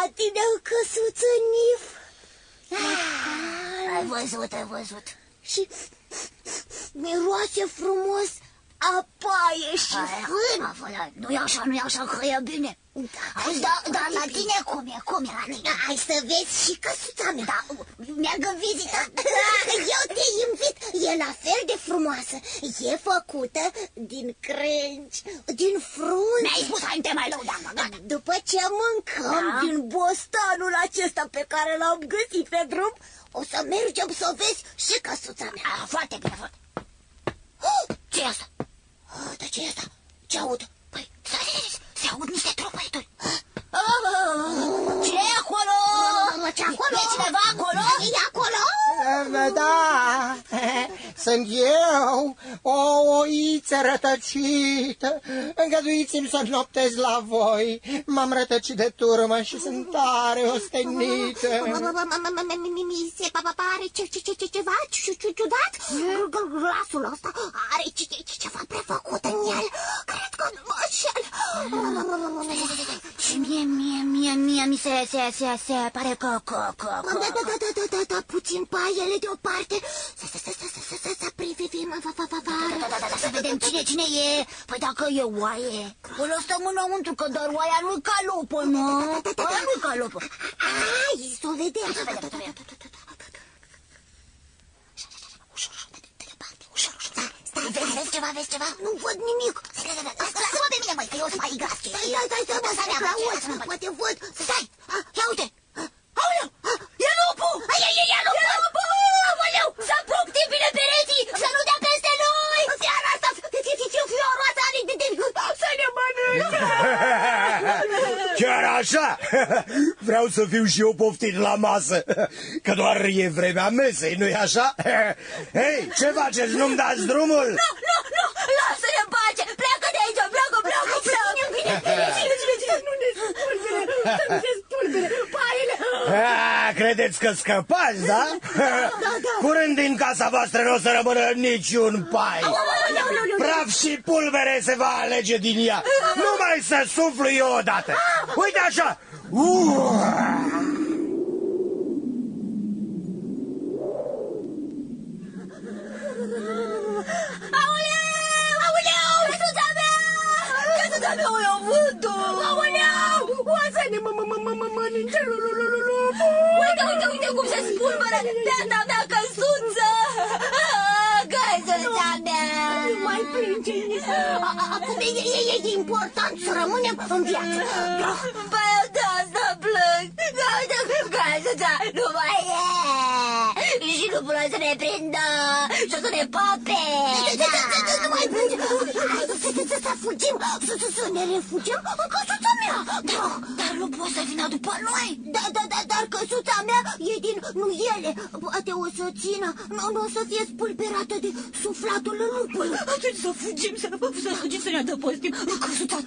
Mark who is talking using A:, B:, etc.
A: la tine o căsuță, Nif.
B: Ai văzut.
A: Și miroase frumos a paie și fân.
B: Nu e așa, că e bine. Auzi, dar la tine cum e la tine?
A: Hai să vezi și căsuța mea.
B: Da, meargă în vizită.
A: Eu te invit, e la fel de frumoasă. E făcută din crengi, din frunze.
B: Mi-ai spus, hai, nu te mai lăudam, gata.
A: După ce mâncăm din bostanul acesta pe care l-am găsit pe drum, o să mergem să vezi și căsuța mea.
B: Foarte bine, foarte. Ce-i asta?
A: Dar ce e asta? Ce aud?
B: Păi, se aud niște tropăituri. Ce e acolo?
A: Ce acolo?
B: E cineva acolo?
A: E acolo?
C: Da, sunt eu, o oiță rătăcită. Îngăduiți-mi să noptez la voi. M-am rătăcit de turmă și sunt tare ostenită.
A: Mi se pare ceva ciudat. Glasul ăsta are ceva prefăcut în el. Cred că nu mă înșel.
B: Și mie mi se pare că...
A: Da, puțin paiele deoparte. Să privim afară.
B: Să vedem cine e. Păi dacă e oaie, o lăsăm înăuntru, că doar oaia nu-i calopă, nu? Oaia nu-i calopă.
A: Hai, să o vedem.
B: Vezi ceva?
A: Nu văd nimic.
B: Lasă-mă pe mine, măi, că eu sunt mai gras.
A: Stai, poate văd.
B: Stai, ia uite. Aoleu, e lupul! E lupul! Aoleu, să punctim bine pereții, să nu dea peste noi!
A: Seara asta, fioroasa are să ne mănânce!
D: Chiar așa? Vreau să fiu și eu poftit la masă, că doar e vremea mesei, nu-i așa? Hei, ce faceți? Nu-mi dați drumul?
B: Nu, lasă-ne în pace! Pleacă de aici, pleacă!
A: Nu ne spulbere, paiele!
D: Credeți că scăpați, da? Curând din casa voastră nu o să rămână niciun pai. Praf și pulbere se va alege din ea. Numai să suflu eu odată. Uite așa!
B: Aoleu, căsuța mea! Căsuța mea, o iau vântul! Aoleu, o să ne mănânce Uite cum se spulberă beata mea căsuță! Căsuța mea!
A: Nu mai plânge. Acum e important să rămânem în viață.
B: Păi de asta plâng! Căsuța nu mai e! Și nu pot să ne prindă și o să ne pape!
A: Nu mai plânge. Să fugim, să ne refugiem în căsuța mea.
B: Dar nu pot să vină după noi!
A: Dar căsuța mea e din nuiele. Poate o să țină, nu o să fie spulberată de suflatul lupului.
B: Atunci să fugim, să ne adăpostim în căsuța